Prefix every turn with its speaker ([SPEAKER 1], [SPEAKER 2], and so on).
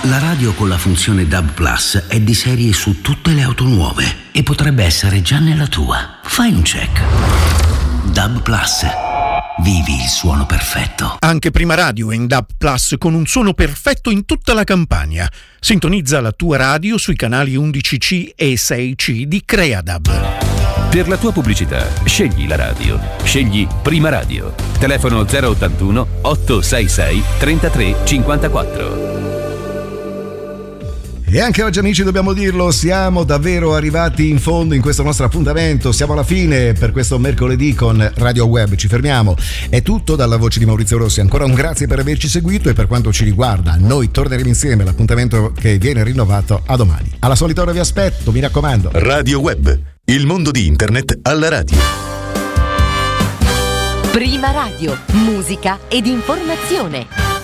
[SPEAKER 1] La radio con la funzione DAB Plus è di serie su tutte le auto nuove e potrebbe essere già nella tua. Fai un check. DAB Plus. Vivi il suono perfetto.
[SPEAKER 2] Anche Prima Radio è in DAB Plus con un suono perfetto in tutta la Campania. Sintonizza la tua radio sui canali 11C e 6C di Creadab.
[SPEAKER 3] Per la tua pubblicità, scegli la radio. Scegli Prima Radio. Telefono 081 866 33 54.
[SPEAKER 4] E anche oggi, amici, dobbiamo dirlo, siamo davvero arrivati in fondo in questo nostro appuntamento. Siamo alla fine per questo mercoledì con Radio Web. Ci fermiamo. È tutto dalla voce di Maurizio Rossi. Ancora un grazie per averci seguito e per quanto ci riguarda, noi torneremo insieme. L'appuntamento che viene rinnovato a domani. Alla solita ora vi aspetto, mi raccomando.
[SPEAKER 5] Radio Web, il mondo di internet alla radio.
[SPEAKER 6] Prima Radio, musica ed informazione.